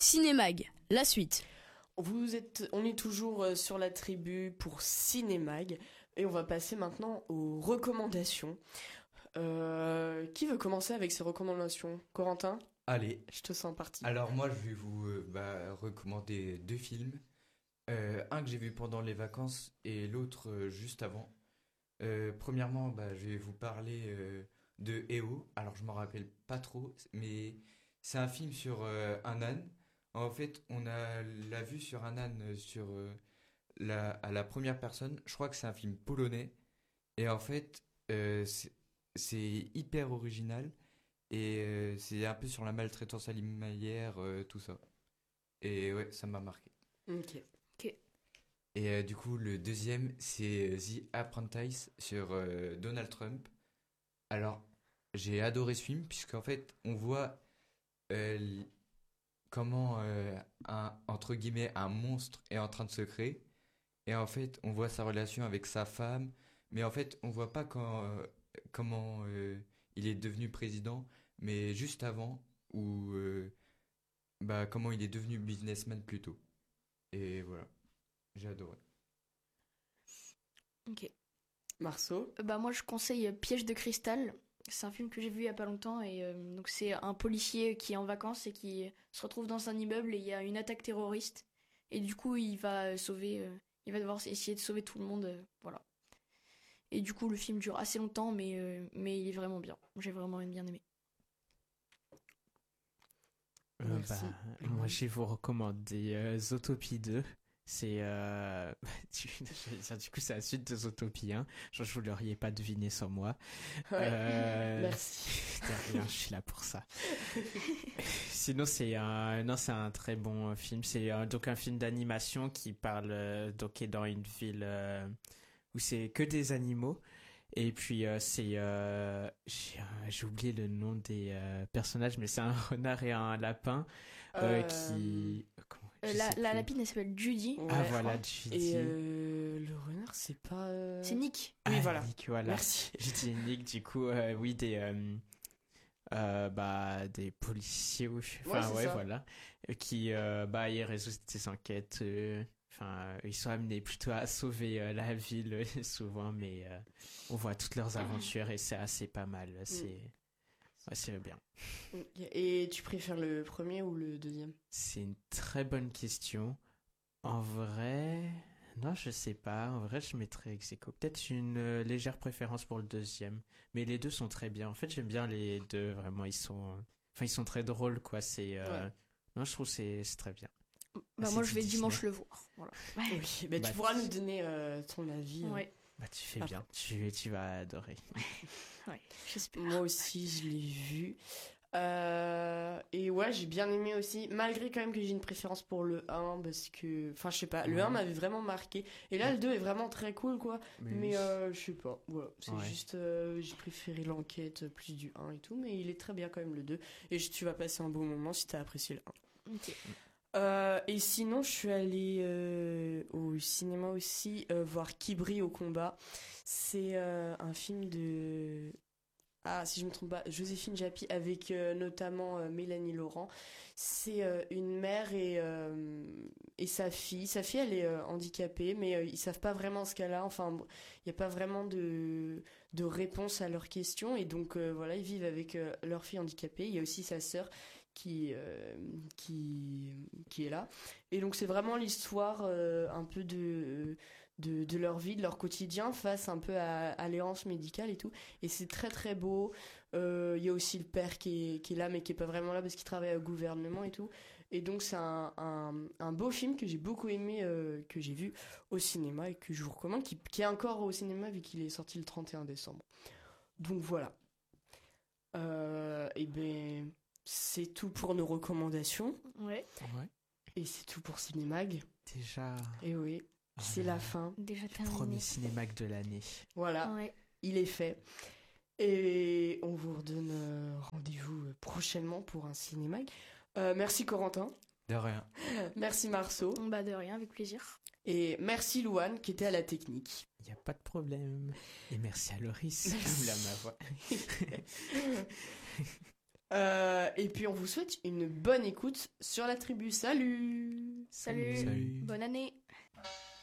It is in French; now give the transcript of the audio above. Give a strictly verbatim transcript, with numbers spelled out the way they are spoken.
Cinémag, la suite. Vous êtes, on est toujours euh, sur la tribu pour Cinémag et on va passer maintenant aux recommandations. Euh, qui veut commencer avec ses recommandations? Corentin, Allez, je te sens parti. alors moi je vais vous euh, bah, recommander deux films. Euh, un que j'ai vu pendant les vacances et l'autre euh, juste avant. Euh, premièrement, bah, je vais vous parler euh, de E O. Alors je m'en rappelle pas trop, mais c'est un film sur euh, un âne. En fait, on a la vue sur un âne euh, sur euh, la, à la première personne. Je crois que c'est un film polonais. Et en fait, euh, c'est c'est hyper original. Et euh, c'est un peu sur la maltraitance animalière, euh, tout ça. Et ouais, ça m'a marqué. Ok. Ok. Et euh, du coup, le deuxième, c'est euh, The Apprentice sur euh, Donald Trump. Alors, j'ai adoré ce film, puisqu'en fait, on voit euh, l- comment, euh, un, entre guillemets, un monstre est en train de se créer. Et en fait, on voit sa relation avec sa femme. Mais en fait, on voit pas quand, euh, comment euh, il est devenu président, mais juste avant, où, euh, bah, comment il est devenu businessman plus tôt. Et voilà, j'ai adoré. Ok. Marceau. Euh, Bah moi je conseille euh, Piège de cristal. C'est un film que j'ai vu il y a pas longtemps et euh, donc c'est un policier qui est en vacances et qui se retrouve dans un immeuble et il y a une attaque terroriste et du coup il va euh, sauver, euh, il va devoir essayer de sauver tout le monde, euh, voilà. Et du coup le film dure assez longtemps mais euh, mais il est vraiment bien. J'ai vraiment bien aimé. Euh, bah, Merci. moi, je vais vous recommander euh, Zootopie deux. C'est euh... du j'allais dire, du coup, c'est la suite de Zootopie un. Genre, je vous l'auriez pas deviné sans moi. Ouais. Euh... Merci. De rien, je suis là pour ça. Sinon, c'est un, non, c'est un très bon euh, film. C'est euh, donc un film d'animation qui parle euh, donc qui est dans une ville euh, où c'est que des animaux. Et puis euh, c'est euh, j'ai euh, j'ai oublié le nom des euh, personnages, mais c'est un renard et un lapin euh, Euh, qui comment- Euh, je la, sais la plus. lapine elle s'appelle Judy. ouais, Ah je voilà, crois. Judy. Et euh, le renard, c'est pas. euh, C'est Nick. Oui, Ah, voilà. Nick, voilà. Merci. Judy et Nick, du coup, euh, oui, des euh, euh, bah des policiers ou je- Ouais, enfin c'est ouais, ça. voilà, euh, qui euh, bah ils résolvent des enquêtes. euh, Enfin, euh, ils sont amenés plutôt à sauver euh, la ville euh, souvent, mais euh, on voit toutes leurs aventures et c'est assez pas mal. C'est ouais, c'est bien. Ok. Et tu préfères le premier ou le deuxième? C'est une très bonne question. En vrai, non, je sais pas. En vrai, je mettrais ex aequo. Peut-être une euh, légère préférence pour le deuxième, mais les deux sont très bien. En fait, j'aime bien les deux. Vraiment, ils sont, enfin, ils sont très drôles, quoi. C'est, euh, Ouais. non, je trouve que c'est c'est très bien. Bah c'est moi du je vais Disney. dimanche le voir. Voilà. Oui, bah, Bah, tu pourras tu- nous donner euh, ton avis. euh. Ouais. Bah, tu fais Après. bien. Tu, tu vas adorer. Ouais. J'espère. Moi aussi, je l'ai vu. Euh, et ouais, j'ai bien aimé aussi, malgré quand même que j'ai une préférence pour le un, parce que, enfin, je sais pas, le Ouais. un m'avait vraiment marqué. Et là, le deux est vraiment très cool, quoi. Mais oui. euh, je sais pas, voilà, c'est Ouais. juste, euh, j'ai préféré l'enquête plus du un et tout, mais il est très bien quand même le deux. Et je- tu vas passer un bon moment si t'as apprécié le un. Ok. Euh, et sinon, je suis allée euh, au cinéma aussi euh, voir Qui brille au combat. C'est euh, un film de... Ah, si je me trompe pas, Joséphine Japy avec euh, notamment euh, Mélanie Laurent. C'est euh, une mère et, euh, et sa fille. Sa fille, elle est euh, handicapée, mais euh, ils savent pas vraiment ce qu'elle a. Enfin, bon, il n'y a pas vraiment de, de réponse à leurs questions. Et donc, euh, voilà, ils vivent avec euh, leur fille handicapée. Il y a aussi sa sœur qui, euh, qui, qui est là. Et donc, c'est vraiment l'histoire euh, un peu de, de, de leur vie, de leur quotidien face un peu à, à l'errance médicale et tout. Et c'est très très beau. Euh, Il y a aussi le père qui est, qui est là, mais qui est pas vraiment là parce qu'il travaille au gouvernement et tout. Et donc c'est un, un, un beau film que j'ai beaucoup aimé, euh, que j'ai vu au cinéma et que je vous recommande, qui, qui est encore au cinéma vu qu'il est sorti le trente et un décembre. Donc voilà. Euh, et ben c'est tout pour nos recommandations. Ouais. Ouais. Et c'est tout pour Cinémag. Déjà. Et oui, Oh c'est là la là. fin. Déjà Premier terminé. cinémac de l'année. Voilà, Ouais. il est fait. Et on vous redonne euh, rendez-vous euh, prochainement pour un Cinémag. Euh, merci Corentin, De rien. merci Marceau, Bah de rien, avec plaisir. et merci Louane qui était à la technique. Il n'y a pas de problème. Et merci à Loris qui me la ma voix. Euh, et puis on vous souhaite une bonne écoute sur la tribu. Salut. Salut, Salut. bonne année.